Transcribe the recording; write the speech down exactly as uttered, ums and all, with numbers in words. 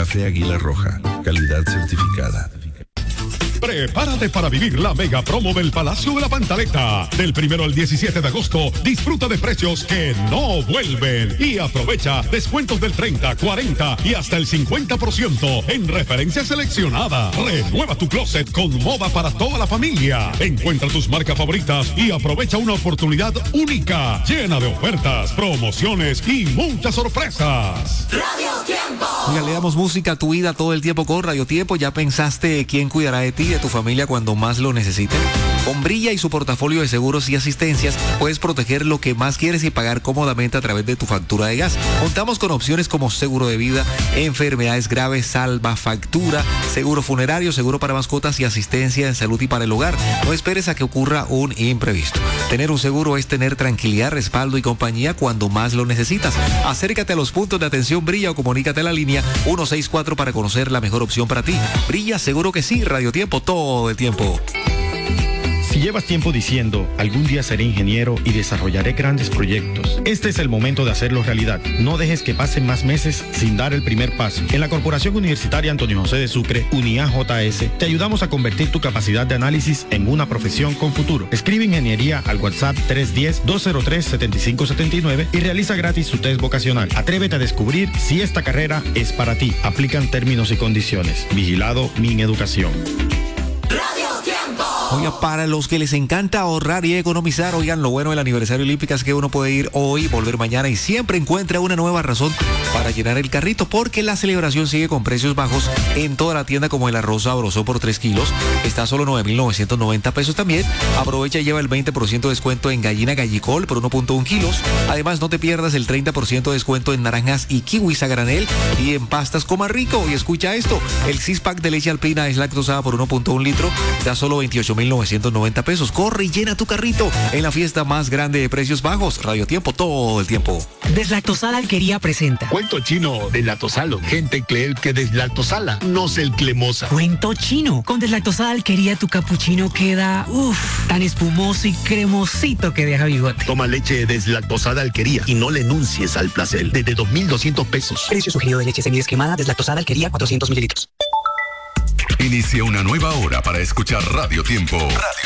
Café Águila Roja, calidad certificada. Prepárate para vivir la mega promo del Palacio de la Pantaleta. Del primero al diecisiete de agosto, disfruta de precios que no vuelven y aprovecha descuentos del treinta, cuarenta y hasta el cincuenta por ciento en referencias seleccionadas. Renueva tu closet con moda para toda la familia. Encuentra tus marcas favoritas y aprovecha una oportunidad única, llena de ofertas, promociones y muchas sorpresas. Radio Tiempo. Oiga, le damos música a tu vida todo el tiempo con Radio Tiempo. ¿Ya pensaste quién cuidará de ti y de tu familia cuando más lo necesiten? Con Brilla y su portafolio de seguros y asistencias puedes proteger lo que más quieres y pagar cómodamente a través de tu factura de gas. Contamos con opciones como seguro de vida, enfermedades graves, salva factura, seguro funerario, seguro para mascotas y asistencia en salud y para el hogar. No esperes a que ocurra un imprevisto. Tener un seguro es tener tranquilidad, respaldo y compañía cuando más lo necesitas. Acércate a los puntos de atención Brilla o comunícate a la línea ciento sesenta y cuatro para conocer la mejor opción para ti. Brilla, seguro que sí. Radio Tiempo, todo el tiempo. Si llevas tiempo diciendo, algún día seré ingeniero y desarrollaré grandes proyectos, este es el momento de hacerlo realidad. No dejes que pasen más meses sin dar el primer paso. En la Corporación Universitaria Antonio José de Sucre, UNIA J S, te ayudamos a convertir tu capacidad de análisis en una profesión con futuro. Escribe ingeniería al WhatsApp tres uno cero, dos cero tres, siete cinco siete nueve y realiza gratis su test vocacional. Atrévete a descubrir si esta carrera es para ti. Aplican términos y condiciones. Vigilado Mineducación. Oiga, para los que les encanta ahorrar y economizar, oigan, lo bueno del aniversario olímpico es que uno puede ir hoy, volver mañana y siempre encuentra una nueva razón para llenar el carrito, porque la celebración sigue con precios bajos en toda la tienda, como el arroz sabroso por tres kilos, está a solo nueve mil novecientos noventa pesos también. Aprovecha y lleva el veinte por ciento de descuento en gallina gallicol por uno punto uno kilos. Además, no te pierdas el treinta por ciento de descuento en naranjas y kiwis a granel y en pastas Coma Rico. Y escucha esto, el six pack de leche alpina es lactosada por uno punto uno litro, está a solo veintiocho mil novecientos noventa pesos. Corre y llena tu carrito en la fiesta más grande de precios bajos. Radio Tiempo, todo el tiempo. Deslactosada Alquería presenta Cuento chino, deslactosalo. Gente cree que deslactosala, no se el cremosa. Cuento chino. Con Deslactosada Alquería tu capuchino queda, uff, tan espumoso y cremosito que deja bigote. Toma leche deslactosada Alquería y no le enuncies al placer. Desde dos mil doscientos pesos. Precio sugerido de leche semidesquemada Deslactosada Alquería cuatrocientos mililitros. Inicia una nueva hora para escuchar Radio Tiempo. Radio